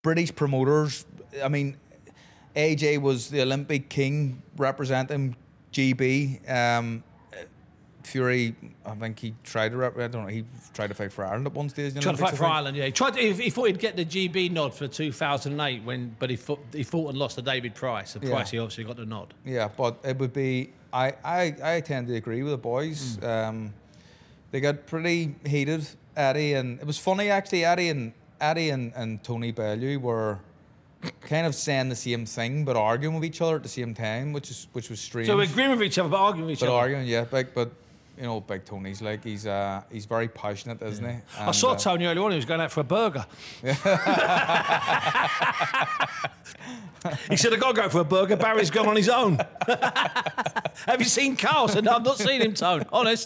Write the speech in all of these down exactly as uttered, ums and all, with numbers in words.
British promoters. I mean, A J was the Olympic king representing G B. Um, Fury, I think he tried to rep, I don't know, he tried to fight for Ireland at one stage. Tried to fight for Ireland, yeah. He tried. To, he, he thought he'd get the G B nod for two thousand eight, when, but he fought, he fought and lost to David Price. And Yeah. Price, he obviously got the nod. Yeah, but it would be. I, I, I tend to agree with the boys. Mm. Um, they got pretty heated, Eddie, and it was funny actually. Eddie and Eddie and, and Tony Bellew were kind of saying the same thing, but arguing with each other at the same time, which is which was strange. So we're agreeing with each other, but arguing with each but other. But arguing, yeah, big, but. You know, Big Tony's like, he's uh, he's very passionate, isn't yeah. he? And, I saw uh, Tony earlier on, he was going out for a burger. Yeah. He said, I've got to go for a burger, Barry's gone on his own. Have you seen Carl? I said, no, I've not seen him, Tone, honest.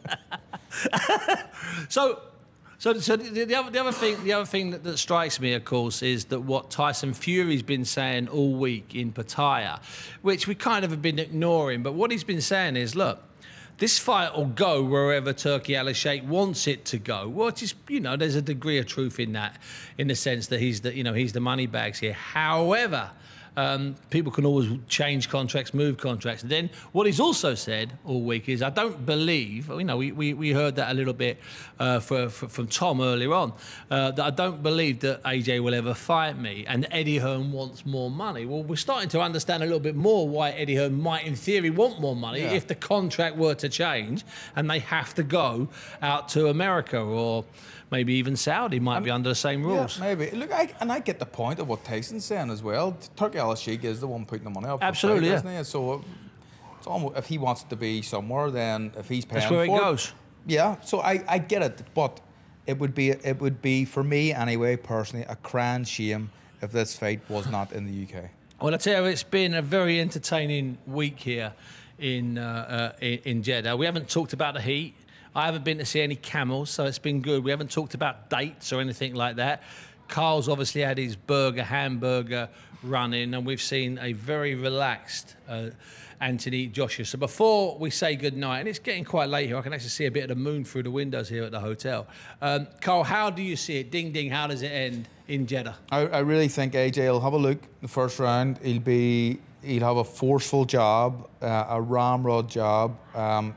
so, so, so the, the, other, the other thing, the other thing that, that strikes me, of course, is that what Tyson Fury's been saying all week in Pattaya, which we kind of have been ignoring, but what he's been saying is, look, this fight will go wherever Turki Al-Sheikh wants it to go. Well, it's just, you know, there's a degree of truth in that, in the sense that he's the, you know, he's the money bags here. However, um, people can always change contracts, move contracts. And then what he's also said all week is, I don't believe, you know, we, we, we heard that a little bit uh, for, for, from Tom earlier on, uh, that I don't believe that A J will ever fight me, and Eddie Hearn wants more money. Well, we're starting to understand a little bit more why Eddie Hearn might, in theory, want more money yeah. if the contract were to change and they have to go out to America, or maybe even Saudi might um, be under the same rules. Yeah, maybe. Look, I, and I get the point of what Tyson's saying as well. Turki Al-Sheikh is the one putting the money up. Absolutely, fight, yeah. Isn't he? So it's almost, if he wants to be somewhere, then if he's paying that's where for it goes. Yeah. So I, I get it, but it would be it would be for me anyway, personally, a crying shame if this fight was not in the U K. Well, I tell you, it's been a very entertaining week here in uh, uh, in, in Jeddah. We haven't talked about the heat. I haven't been to see any camels, so it's been good. We haven't talked about dates or anything like that. Carl's obviously had his burger, hamburger running, and we've seen a very relaxed uh, Anthony Joshua. So before we say goodnight, and it's getting quite late here, I can actually see a bit of the moon through the windows here at the hotel. Um, Carl, how do you see it? Ding, ding, how does it end in Jeddah? I, I really think A J will have a look in the first round. He'll be, he'll have a forceful jab, uh, a ramrod jab, um,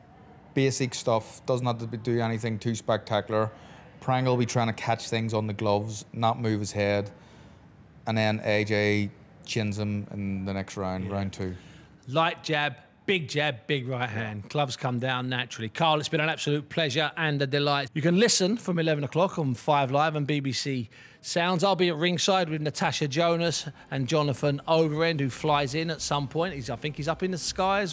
basic stuff, doesn't have to do anything too spectacular. Prangle will be trying to catch things on the gloves, not move his head, and then A J chins him in the next round, yeah. round two. Light jab, big jab, big right hand. Gloves come down naturally. Carl, it's been an absolute pleasure and a delight. You can listen from eleven o'clock on Five Live and B B C Sounds. I'll be at ringside with Natasha Jonas and Jonathan Overend, who flies in at some point. He's, I think he's up in the skies.